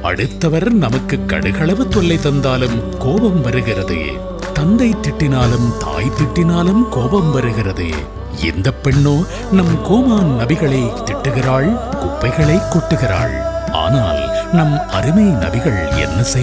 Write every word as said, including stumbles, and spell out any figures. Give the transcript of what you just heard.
அடுத்தவர் நமக்கு கடுகளவு தொல்லை தந்தாலும் கோபம் வருகிறதே. தந்தை திட்டினாலும் தாய் திட்டினாலும் கோபம் வருகிறதே. இந்த பெண்ணோ நம் கோமான் நபிகளை திட்டுகிறாள், குப்பைகளை கொட்டுகிறாள். ஆனால் நம் அருமை நபிகள் என்ன செய்ய